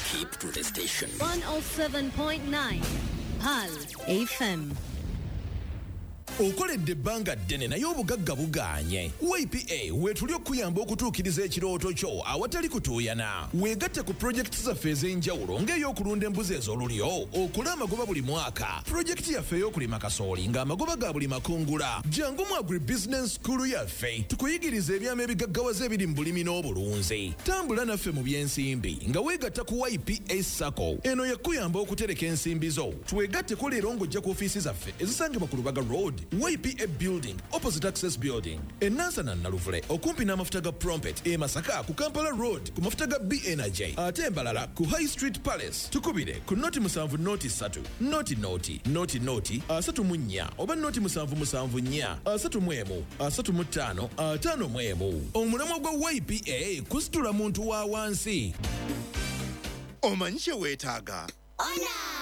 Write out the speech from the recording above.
Keep to the station. 107.9 Pal FM. Okoledde ebbanga ddene naye obugagga bugaanye. YPA weetuli okuyamba okutuukiriza ekirooto kyo awatali kutuuyana. Weegatte ku pulojekiti zaffe ez'enjawulo ng'ey'okulunda embuzi ez'olulyo, okula amagoba buli mwaka, pulojekiti yaffe ey'okulima kasooli ng'amagoba ga buli makungula. Jangu mu agribusiness school yaffe tukuyigiriza ebyama ebigaggawaza ebiri mu bulimi n'obulunzi. Tambula naffe mu by'ensimbi nga weegatta ku YPA Sacco. Eno yakuyamba okutereka ensimbi zo. Twegatteko leero ng'ojja ku ofiisi zaffe ezisangibwa ku Lubaga Road, YPA Building, opposite Access Building. Enansana Naluvule, okumpi n'amafuta ga Prompet. E Masaka ku Kampala Road, ku mafuta ga B-Energy. Ate Mbalala ku High Street Palace. Tukubire ku noti 7 noti 3. Noti 34 oba noti 7 35 55. Omulamwa gwa YPA kusitula muntu wa wansi. Omanyi kye weetaaga?